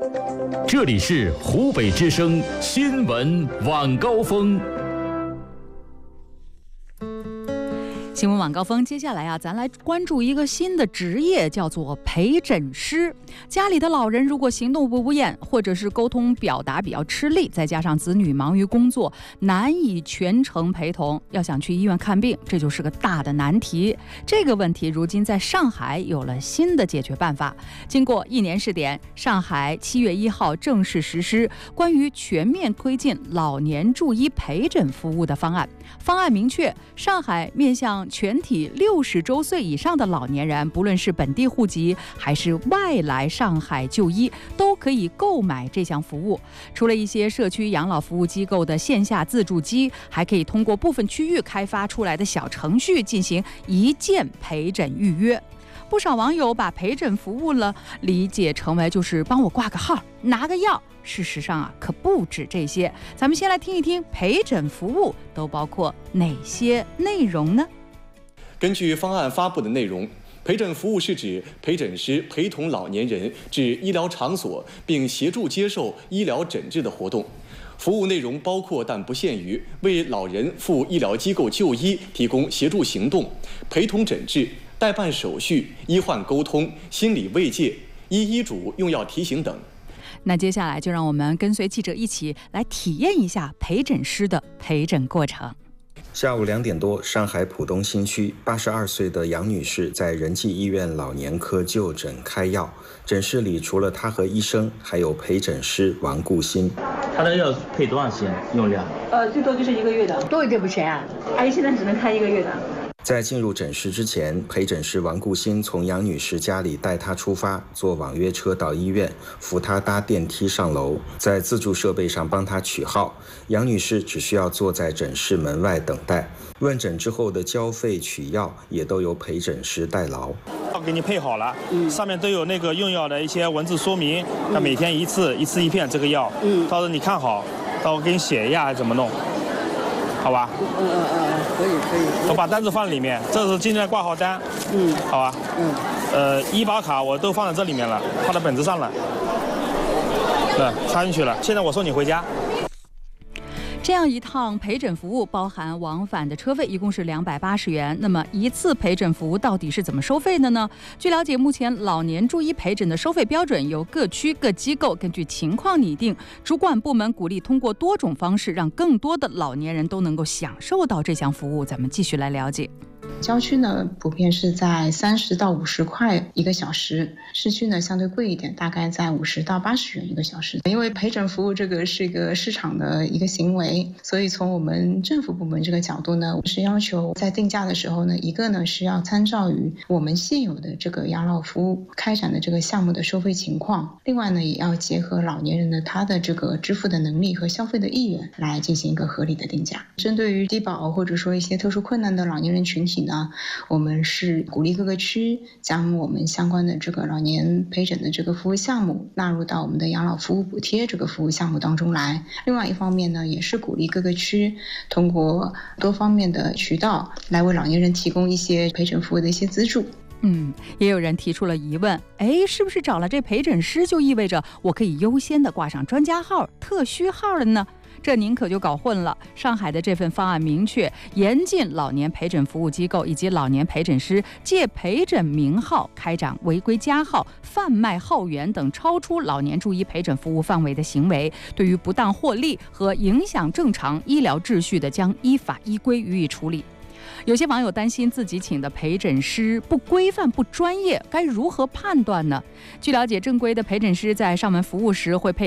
这里是湖北之声新闻晚高峰。 新闻晚高峰，接下来咱来关注一个新的职业，叫做陪诊师。家里的老人如果行动不便，或者是沟通表达比较吃力，再加上子女忙于工作，难以全程陪同，要想去医院看病，这就是个大的难题。这个问题如今在上海有了新的解决办法。经过1年试点，上海7月1号正式实施关于全面推进老年助医陪诊服务的方案。方案明确，上海面向全体60周岁以上的老年人，不论是本地户籍还是外来上海就医，都可以购买这项服务。除了一些社区养老服务机构的线下自助机，还可以通过部分区域开发出来的小程序进行一键陪诊预约。不少网友把陪诊服务理解成为就是帮我挂个号拿个药，事实上可不止这些。咱们先来听一听陪诊服务都包括哪些内容呢？ 根据方案发布的内容，陪诊服务是指陪诊师陪同老年人至医疗场所，并协助接受医疗诊治的活动。服务内容包括但不限于为老人赴医疗机构就医提供协助行动、陪同诊治、代办手续、医患沟通、心理慰藉、医嘱、用药提醒等。 那接下来就让我们跟随记者一起来体验一下陪诊师的陪诊过程。 下午2点多，上海浦东新区82岁的杨女士在仁济医院老年科就诊开药。诊室里除了她和医生，还有陪诊师王顾新。 她的药配多少钱用量？ 最多就是1个月的。多一点不行啊？阿姨现在只能开1个月的。 在进入诊室之前，陪诊师王顾新从杨女士家里带她出发，坐网约车到医院，扶她搭电梯上楼，在自助设备上帮她取号。杨女士只需要坐在诊室门外等待。问诊之后的交费取药也都由陪诊师代劳。 给你配好了，上面都有那个用药的一些文字说明，那每天一次1片这个药，到时候你看好，到时候给你写一下怎么弄，好吧？ 可以。 我把单子放里面，这是今天的挂号单，好吧？医保卡我都放在这里面了，放在本子上了，插进去了。现在我送你回家。 这样一趟陪诊服务包含往返的车费，一共是280元。那么一次陪诊服务到底是怎么收费的呢？据了解，目前老年助医陪诊的收费标准由各区各机构根据情况拟定，主管部门鼓励通过多种方式，让更多的老年人都能够享受到这项服务。咱们继续来了解。 郊区呢，普遍是在30到50块1个小时，市区呢相对贵一点，大概在50到80元1个小时。因为陪诊服务这个是一个市场的一个行为，所以从我们政府部门这个角度呢，是要求在定价的时候呢，一个呢是要参照于我们现有的这个养老服务开展的这个项目的收费情况，另外呢也要结合老年人的他的这个支付的能力和消费的意愿来进行一个合理的定价。针对于低保或者说一些特殊困难的老年人群体呢，我们是鼓励各个区将我们相关的这个老年陪诊的这个服务项目纳入到我们的养老服务补贴这个服务项目当中来。另外一方面呢，也是鼓励各个区通过多方面的渠道来为老年人提供一些陪诊服务的一些资助。 也有人提出了疑问，是不是找了这陪诊师就意味着我可以优先的挂上专家号、特需号了呢？这您可就搞混了。上海的这份方案明确，严禁老年陪诊服务机构以及老年陪诊师借陪诊名号开展违规加号、贩卖号源等超出老年助医陪诊服务范围的行为，对于不当获利和影响正常医疗秩序的，将依法依规予以处理。有些网友担心自己请的陪诊师不规范、不专业，该如何判断呢？据了解，正规的陪诊师在上门服务时会配